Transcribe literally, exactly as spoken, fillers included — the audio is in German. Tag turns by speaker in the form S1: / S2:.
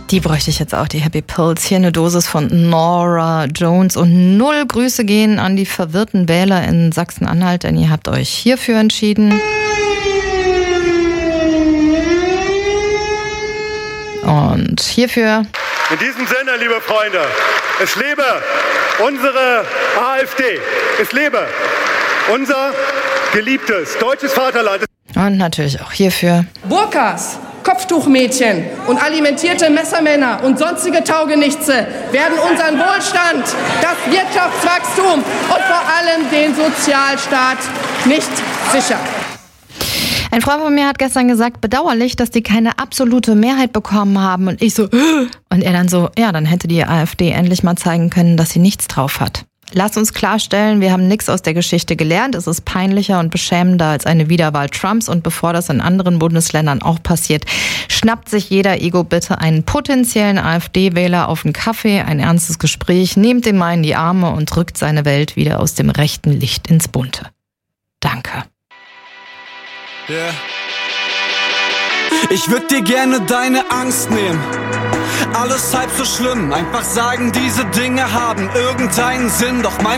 S1: Die bräuchte ich jetzt auch, die Happy Pills. Hier eine Dosis von Norah Jones und null Grüße gehen an die verwirrten Wähler in Sachsen-Anhalt, denn ihr habt euch hierfür entschieden. Und hierfür...
S2: In diesem Sinne, liebe Freunde, es lebe unsere AfD. Es lebe unser geliebtes deutsches Vaterland.
S1: Und natürlich auch hierfür.
S3: Burkas, Kopftuchmädchen und alimentierte Messermänner und sonstige Taugenichtse werden unseren Wohlstand, das Wirtschaftswachstum und vor allem den Sozialstaat nicht sichern.
S1: Ein Freund von mir hat gestern gesagt, bedauerlich, dass die keine absolute Mehrheit bekommen haben. Und ich so, und er dann so, ja, dann hätte die AfD endlich mal zeigen können, dass sie nichts drauf hat. Lasst uns klarstellen, wir haben nichts aus der Geschichte gelernt. Es ist peinlicher und beschämender als eine Wiederwahl Trumps. Und bevor das in anderen Bundesländern auch passiert, schnappt sich jeder Ego bitte einen potenziellen AfD-Wähler auf einen Kaffee, ein ernstes Gespräch, nehmt den mal in die Arme und rückt seine Welt wieder aus dem rechten Licht ins Bunte. Danke.
S4: Yeah. Ich würd dir gerne deine Angst nehmen. Alles halb so schlimm, einfach sagen, diese Dinge haben irgendeinen Sinn. Doch mein